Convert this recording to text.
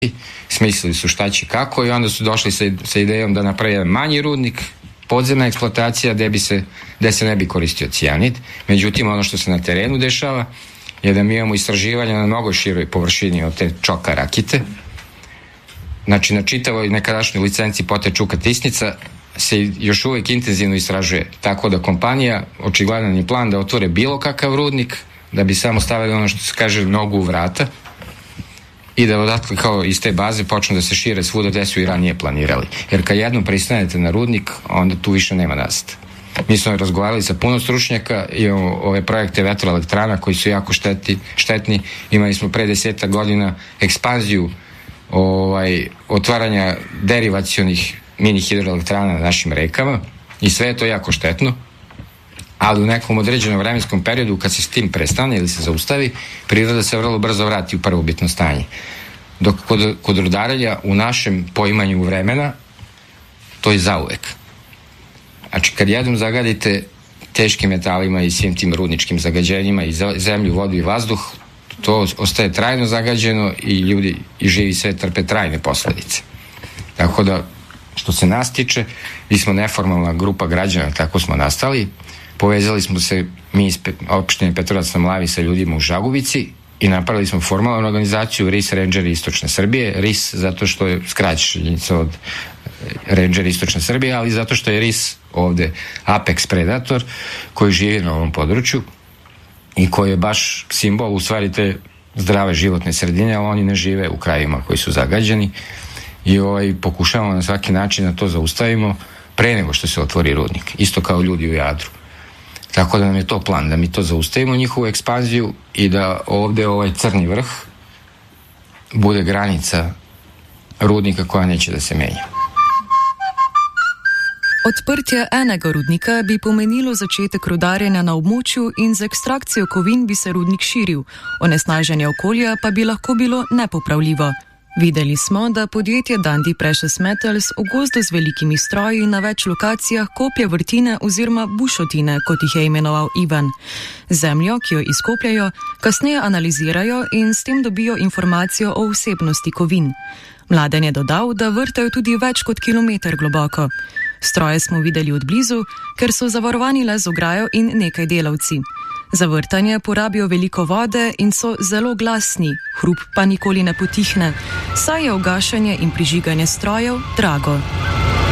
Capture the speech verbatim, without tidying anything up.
smislili su šta će kako i onda su došli sa, sa idejom da naprave manji rudnik, podzemna eksploatacija gde, bi se, gde se ne bi koristio cijanid. Međutim, ono što se na terenu dešava je da mi imamo istraživanja na mnogo široj površini od te Čoka Rakite. Znači, na čitavoj nekadašnjoj licenci Pote Čuka Tisnica se još uvijek intenzivno istražuje. Tako da kompanija očigledan je plan da otvore bilo kakav rudnik, da bi samo stavili ono što se kaže nogu u vrata i da odatle kao iz te baze počnu da se šire svuda gde su i ranije planirali. Jer kad jednom pristanete na rudnik, onda tu više nema nazad. Mi smo razgovarali sa puno stručnjaka i ove projekte vetroelektrana koji su jako šteti, štetni. Imali smo pre deseta godina ekspanziju ovaj, otvaranja derivacionih mini hidroelektrana na našim rekama i sve je to jako štetno, ali u nekom određenom vremenskom periodu kad se s tim prestane ili se zaustavi, priroda se vrlo brzo vrati u prvobitno stanje. Dok kod, kod rudarenja u našem poimanju vremena to je zauvek. Znači kad jednom zagadite teškim metalima i svim tim rudničkim zagađenjima i zemlju, vodu i vazduh, to ostaje trajno zagađeno i ljudi i živi sve trpe trajne posledice. Tako da, što se nas tiče, mi smo neformalna grupa građana, tako smo nastali. Povezali smo se mi iz opštine Petrovac na Mlavi sa ljudima u Žagubici i napravili smo formalnu organizaciju R I S Rangeri Istočne Srbije. R I S zato što je skraćenica od Rangeri Istočne Srbije, ali zato što je R I S ovde Apex predator koji živi na ovom području i koji je baš simbol u stvari te zdrave životne sredine, ali oni ne žive u krajevima koji su zagađeni i ovaj, pokušavamo na svaki način da to zaustavimo pre nego što se otvori rudnik, isto kao ljudi u Jadru. Tako da nam je to plan, da mi to zaustavimo, njihovu ekspanziju i da ovde ovaj crni vrh bude granica rudnika koja neće da se menja. Odprtje enega rudnika bi pomenilo začetek rudarjenja na območju in z ekstrakcijo kovin bi se rudnik širil, onesnaženje okolja pa bi lahko bilo nepopravljivo. Videli smo, da podjetje Dundee Precious Metals v gozdu z velikimi stroji na več lokacijah koplje vrtine oziroma bušotine, kot jih je imenoval Ivan. Zemljo, ki jo izkopljajo, kasneje analizirajo in s tem dobijo informacijo o vsebnosti kovin. Mladen je dodal, da vrtajo tudi več kot kilometer globoko. Stroje smo videli od blizu, ker so zavarovani le z ograjo in nekaj delavci. Za vrtanje porabijo veliko vode in so zelo glasni, hrup pa nikoli ne potihne, saj je ugašanje in prižiganje strojev drago.